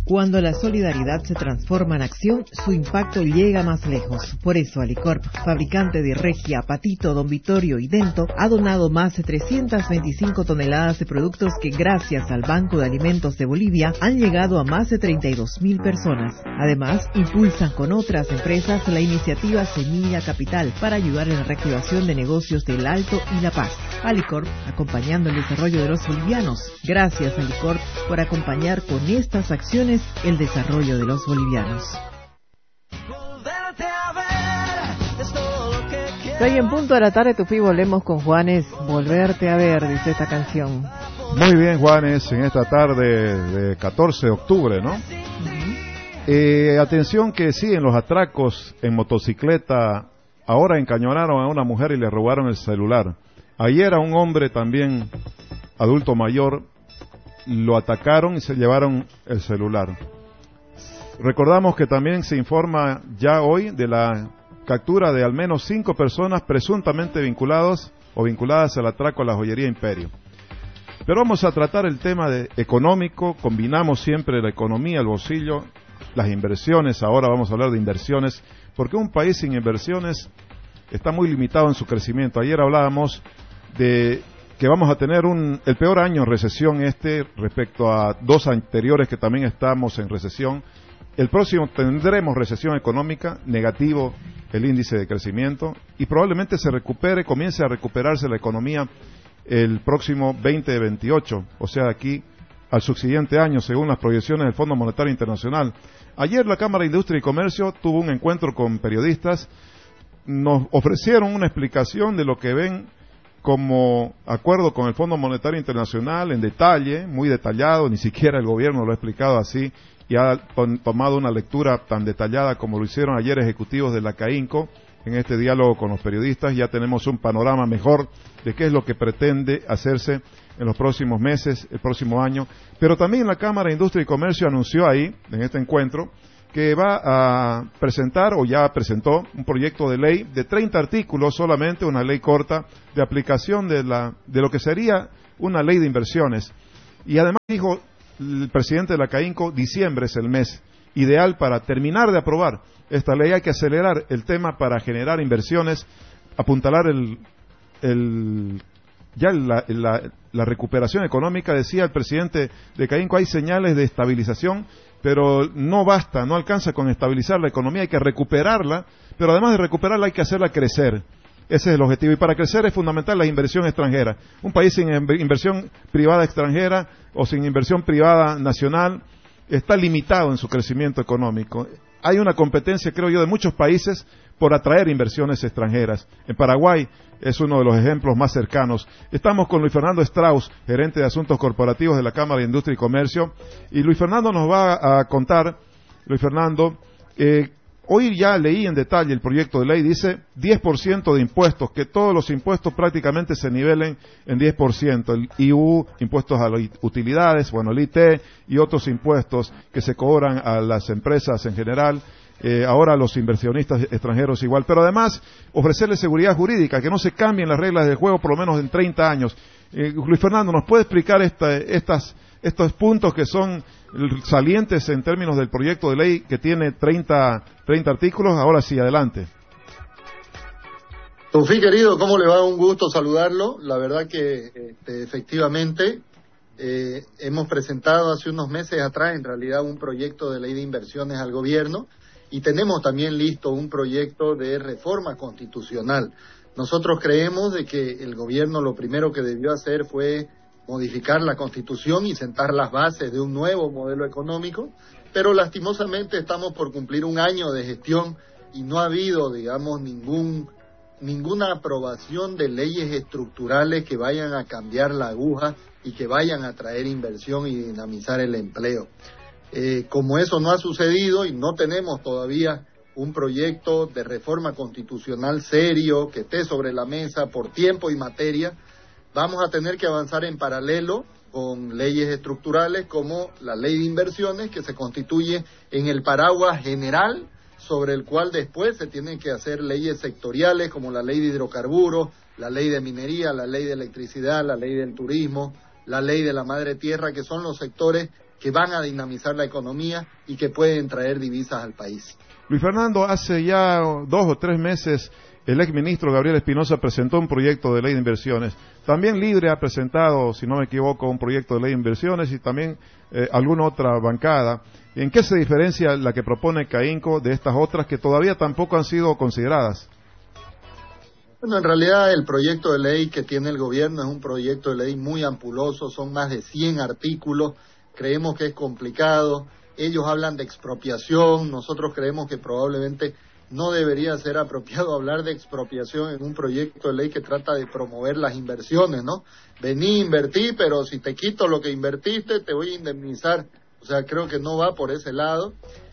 Cuando la solidaridad se transforma en acción, su impacto llega más lejos. Por eso Alicorp, fabricante de Regia, Patito, Don Vittorio y Dento, ha donado más de 325 toneladas de productos que gracias al Banco de Alimentos de Bolivia han llegado a más de 32.000 personas. Además, impulsan con otras empresas la iniciativa Semilla Capital para ayudar en la reactivación de negocios del Alto y La Paz. Alicorp, acompañando el desarrollo de los bolivianos. Gracias Alicorp por acompañar con estas acciones el desarrollo de los bolivianos. Hoy en punto de la tarde, Tupi, volvemos con Juanes. Volverte a ver, dice esta canción. Muy bien, Juanes, en esta tarde de 14 de octubre, ¿no? Atención que sí, en los atracos en motocicleta, ahora encañonaron a una mujer y le robaron el celular. Ayer a un hombre también, adulto mayor, lo atacaron y se llevaron el celular. Recordamos que también se informa ya hoy de la captura de al menos 5 personas presuntamente vinculadas al atraco a la joyería Imperio. Pero vamos a tratar el tema económico, combinamos siempre la economía, el bolsillo, las inversiones. Ahora vamos a hablar de inversiones, porque un país sin inversiones está muy limitado en su crecimiento. Ayer hablábamos de que vamos a tener el peor año en recesión respecto a 2 anteriores que también estamos en recesión. El próximo tendremos recesión económica, negativo el índice de crecimiento, y probablemente comience a recuperarse la economía el próximo 2028, o sea, aquí al subsiguiente año, según las proyecciones del Fondo Monetario Internacional. Ayer la Cámara de Industria y Comercio tuvo un encuentro con periodistas, nos ofrecieron una explicación de lo que ven como acuerdo con el Fondo Monetario Internacional en detalle, muy detallado, ni siquiera el gobierno lo ha explicado así y ha tomado una lectura tan detallada como lo hicieron ayer ejecutivos de la CAINCO en este diálogo con los periodistas. Ya tenemos un panorama mejor de qué es lo que pretende hacerse en los próximos meses, el próximo año, pero también la Cámara de Industria y Comercio anunció ahí, en este encuentro, que va a presentar, o ya presentó, un proyecto de ley de 30 artículos solamente, una ley corta, de aplicación de lo que sería una ley de inversiones. Y además dijo el presidente de la CAINCO, diciembre es el mes ideal para terminar de aprobar esta ley. Hay que acelerar el tema para generar inversiones, apuntalar la recuperación económica. Decía el presidente de CAINCO, hay señales de estabilización, pero no basta, no alcanza con estabilizar la economía, hay que recuperarla, pero además de recuperarla hay que hacerla crecer. Ese es el objetivo, y para crecer es fundamental la inversión extranjera. Un país sin inversión privada extranjera o sin inversión privada nacional está limitado en su crecimiento económico. Hay una competencia, creo yo, de muchos países por atraer inversiones extranjeras. En Paraguay es uno de los ejemplos más cercanos. Estamos con Luis Fernando Strauss, gerente de Asuntos Corporativos de la Cámara de Industria y Comercio, y Luis Fernando nos va a contar, hoy ya leí en detalle el proyecto de ley, dice 10% de impuestos, que todos los impuestos prácticamente se nivelen en 10%, el IU, impuestos a las utilidades, el IT y otros impuestos que se cobran a las empresas en general, ahora a los inversionistas extranjeros igual, pero además ofrecerles seguridad jurídica, que no se cambien las reglas del juego por lo menos en 30 años. Luis Fernando, ¿nos puede explicar estos puntos que son salientes en términos del proyecto de ley que tiene 30 artículos? Ahora sí, adelante. Tufi, querido, ¿cómo le va? Un gusto saludarlo. La verdad que efectivamente hemos presentado hace unos meses atrás en realidad un proyecto de ley de inversiones al gobierno, y tenemos también listo un proyecto de reforma constitucional. Nosotros creemos de que el gobierno lo primero que debió hacer fue modificar la Constitución y sentar las bases de un nuevo modelo económico, pero lastimosamente estamos por cumplir un año de gestión y no ha habido, digamos, ninguna aprobación de leyes estructurales que vayan a cambiar la aguja y que vayan a traer inversión y dinamizar el empleo. Como eso no ha sucedido y no tenemos todavía un proyecto de reforma constitucional serio que esté sobre la mesa por tiempo y materia, vamos a tener que avanzar en paralelo con leyes estructurales como la ley de inversiones, que se constituye en el paraguas general sobre el cual después se tienen que hacer leyes sectoriales como la ley de hidrocarburos, la ley de minería, la ley de electricidad, la ley del turismo, la ley de la madre tierra, que son los sectores que van a dinamizar la economía y que pueden traer divisas al país. Luis Fernando, hace ya 2 o 3 meses el exministro Gabriel Espinosa presentó un proyecto de ley de inversiones. También Libre ha presentado, si no me equivoco, un proyecto de ley de inversiones y también alguna otra bancada. ¿En qué se diferencia la que propone CAINCO de estas otras que todavía tampoco han sido consideradas? Bueno, en realidad el proyecto de ley que tiene el gobierno es un proyecto de ley muy ampuloso, son más de 100 artículos, creemos que es complicado, ellos hablan de expropiación, nosotros creemos que probablemente no debería ser apropiado hablar de expropiación en un proyecto de ley que trata de promover las inversiones, ¿no? Vení, invertí, pero si te quito lo que invertiste, te voy a indemnizar. O sea, creo que no va por ese lado.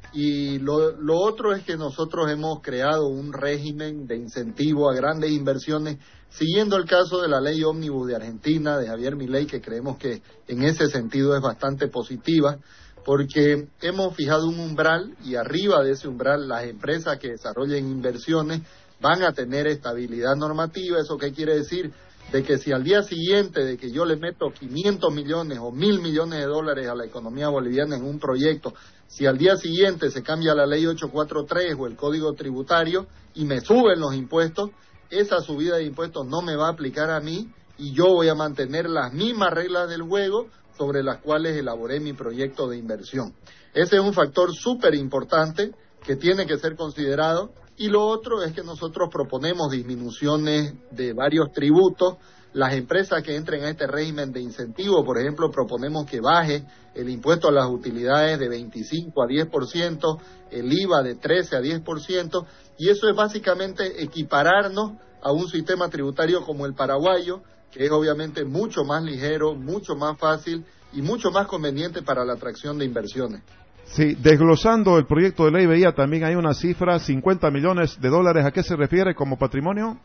Y lo otro es que nosotros hemos creado un régimen de incentivo a grandes inversiones, siguiendo el caso de la ley ómnibus de Argentina, de Javier Milei, que creemos que en ese sentido es bastante positiva, porque hemos fijado un umbral y arriba de ese umbral las empresas que desarrollen inversiones van a tener estabilidad normativa. ¿Eso qué quiere decir? De que si al día siguiente de que yo le meto 500 millones o 1.000 millones de dólares a la economía boliviana en un proyecto, si al día siguiente se cambia la ley 843 o el código tributario y me suben los impuestos, esa subida de impuestos no me va a aplicar a mí y yo voy a mantener las mismas reglas del juego sobre las cuales elaboré mi proyecto de inversión. Ese es un factor súper importante que tiene que ser considerado. Y lo otro es que nosotros proponemos disminuciones de varios tributos. Las empresas que entren a este régimen de incentivo, por ejemplo, proponemos que baje el impuesto a las utilidades de 25 a 10%, el IVA de 13 a 10%, y eso es básicamente equipararnos a un sistema tributario como el paraguayo, que es obviamente mucho más ligero, mucho más fácil y mucho más conveniente para la atracción de inversiones. Sí, desglosando el proyecto de ley veía también hay una cifra, 50 millones de dólares, ¿a qué se refiere como patrimonio?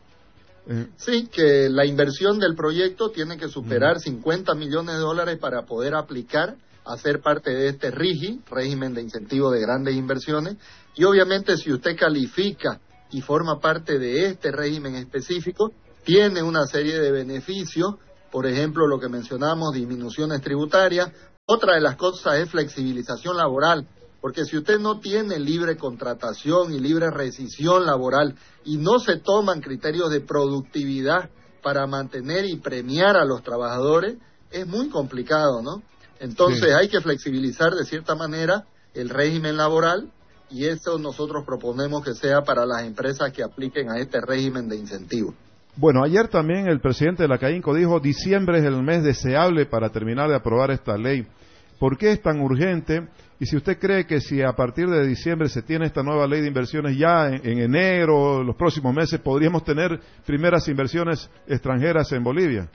Sí, que la inversión del proyecto tiene que superar 50 millones de dólares para poder aplicar a ser parte de este RIGI, régimen de incentivo de grandes inversiones, y obviamente si usted califica y forma parte de este régimen específico, tiene una serie de beneficios, por ejemplo, lo que mencionamos, disminuciones tributarias. Otra de las cosas es flexibilización laboral, porque si usted no tiene libre contratación y libre rescisión laboral y no se toman criterios de productividad para mantener y premiar a los trabajadores, es muy complicado, ¿no? Entonces sí, hay que flexibilizar de cierta manera el régimen laboral y eso nosotros proponemos que sea para las empresas que apliquen a este régimen de incentivo. Bueno, ayer también el presidente de la CAINCO dijo diciembre es el mes deseable para terminar de aprobar esta ley. ¿Por qué es tan urgente? Y si usted cree que si a partir de diciembre se tiene esta nueva ley de inversiones, ya en enero, los próximos meses, podríamos tener primeras inversiones extranjeras en Bolivia.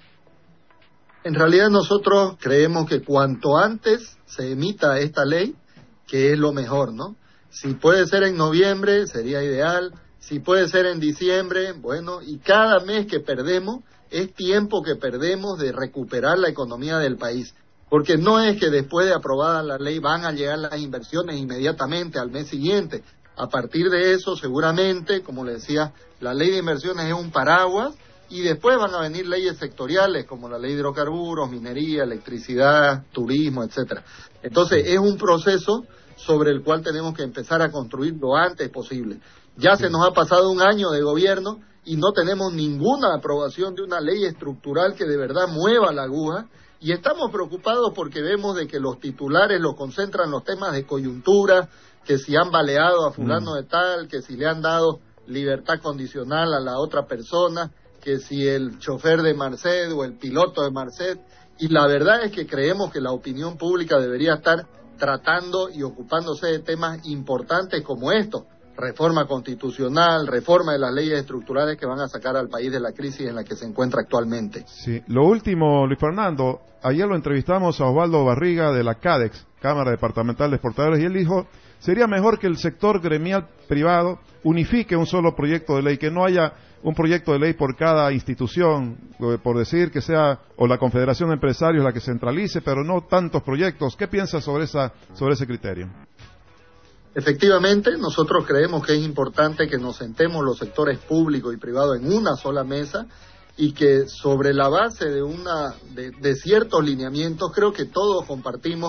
En realidad nosotros creemos que cuanto antes se emita esta ley, que es lo mejor, ¿no? Si puede ser en noviembre, sería ideal. Si puede ser en diciembre, bueno, y cada mes que perdemos es tiempo que perdemos de recuperar la economía del país. Porque no es que después de aprobada la ley van a llegar las inversiones inmediatamente al mes siguiente. A partir de eso, seguramente, como le decía, la ley de inversiones es un paraguas y después van a venir leyes sectoriales como la ley de hidrocarburos, minería, electricidad, turismo, etcétera. Entonces, es un proceso sobre el cual tenemos que empezar a construir lo antes posible. Ya se nos ha pasado un año de gobierno y no tenemos ninguna aprobación de una ley estructural que de verdad mueva la aguja y estamos preocupados porque vemos de que los titulares los concentran los temas de coyuntura, que si han baleado a fulano de tal, que si le han dado libertad condicional a la otra persona, que si el chofer de Merced o el piloto de Merced, y la verdad es que creemos que la opinión pública debería estar tratando y ocupándose de temas importantes como estos. Reforma constitucional, reforma de las leyes estructurales que van a sacar al país de la crisis en la que se encuentra actualmente. Sí, lo último, Luis Fernando, ayer lo entrevistamos a Osvaldo Barriga de la CADEX, Cámara Departamental de Exportadores, y él dijo, sería mejor que el sector gremial privado unifique un solo proyecto de ley, que no haya un proyecto de ley por cada institución, por decir que sea, o la Confederación de Empresarios la que centralice, pero no tantos proyectos. ¿Qué piensas sobre ese criterio? Efectivamente, nosotros creemos que es importante que nos sentemos los sectores públicos y privados en una sola mesa y que sobre la base de ciertos lineamientos, creo que todos compartimos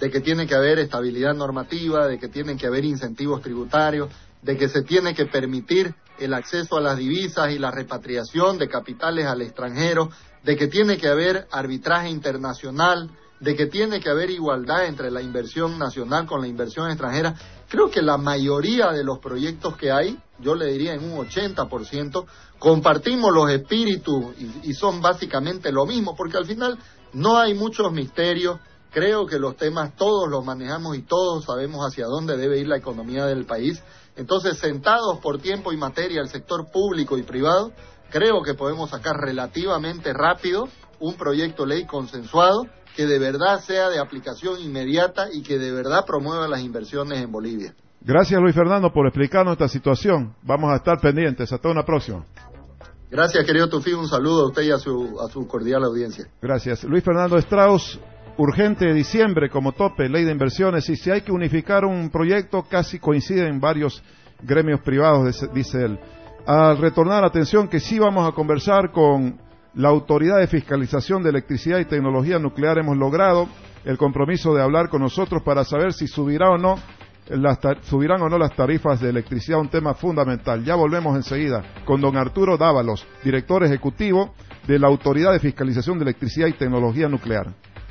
de que tiene que haber estabilidad normativa, de que tienen que haber incentivos tributarios, de que se tiene que permitir el acceso a las divisas y la repatriación de capitales al extranjero, de que tiene que haber arbitraje internacional, de que tiene que haber igualdad entre la inversión nacional con la inversión extranjera. Creo que la mayoría de los proyectos que hay, yo le diría en un 80%, compartimos los espíritus y son básicamente lo mismo, porque al final no hay muchos misterios. Creo que los temas todos los manejamos y todos sabemos hacia dónde debe ir la economía del país. Entonces, sentados por tiempo y materia el sector público y privado, creo que podemos sacar relativamente rápido un proyecto de ley consensuado que de verdad sea de aplicación inmediata y que de verdad promueva las inversiones en Bolivia. Gracias, Luis Fernando, por explicarnos esta situación. Vamos a estar pendientes. Hasta una próxima. Gracias, querido Tufí. Un saludo a usted y a su cordial audiencia. Gracias. Luis Fernando Strauss, urgente diciembre como tope, ley de inversiones, y si hay que unificar un proyecto, casi coinciden varios gremios privados, dice él. Al retornar, atención, que sí vamos a conversar con la Autoridad de Fiscalización de Electricidad y Tecnología Nuclear. Hemos logrado el compromiso de hablar con nosotros para saber si subirán o no las tarifas de electricidad, un tema fundamental. Ya volvemos enseguida con don Arturo Dávalos, director ejecutivo de la Autoridad de Fiscalización de Electricidad y Tecnología Nuclear.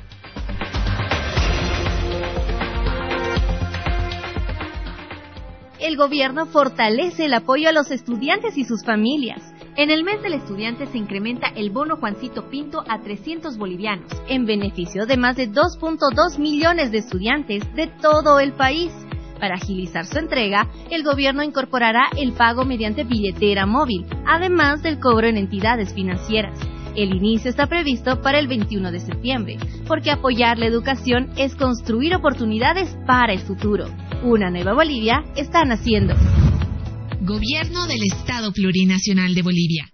El gobierno fortalece el apoyo a los estudiantes y sus familias. En el mes del estudiante se incrementa el bono Juancito Pinto a 300 bolivianos, en beneficio de más de 2.2 millones de estudiantes de todo el país. Para agilizar su entrega, el gobierno incorporará el pago mediante billetera móvil, además del cobro en entidades financieras. El inicio está previsto para el 21 de septiembre, porque apoyar la educación es construir oportunidades para el futuro. Una nueva Bolivia está naciendo. Gobierno del Estado Plurinacional de Bolivia.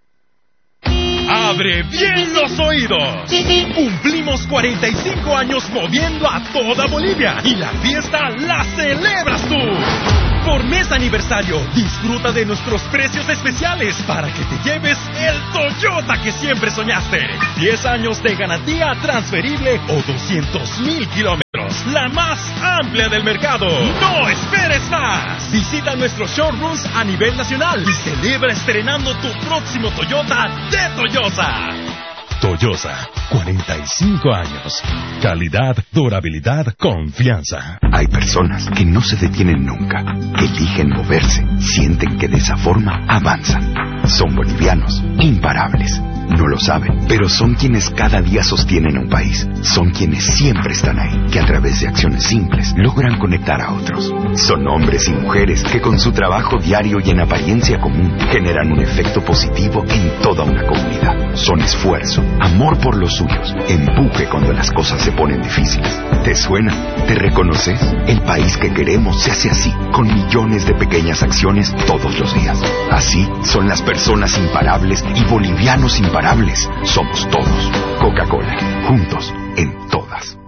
¡Abre bien los oídos! Cumplimos 45 años moviendo a toda Bolivia y la fiesta la celebras tú. Por mes aniversario, disfruta de nuestros precios especiales para que te lleves el Toyota que siempre soñaste. 10 años de garantía transferible o 200,000 kilómetros. La más amplia del mercado. ¡No esperes más! Visita nuestros showrooms a nivel nacional y celebra estrenando tu próximo Toyota de Toyosa. Toyosa, 45 años. Calidad, durabilidad, confianza. Hay personas que no se detienen nunca, eligen moverse, sienten que de esa forma avanzan. Son bolivianos, imparables. No lo saben, pero son quienes cada día sostienen un país. Son quienes siempre están ahí, que a través de acciones simples logran conectar a otros. Son hombres y mujeres que con su trabajo diario y en apariencia común generan un efecto positivo en toda una comunidad. Son esfuerzo, amor por los suyos, empuje cuando las cosas se ponen difíciles. ¿Te suena? ¿Te reconoces? El país que queremos se hace así, con millones de pequeñas acciones todos los días. Así son las personas imparables y bolivianos imparables. Somos todos. Coca-Cola, juntos en todas.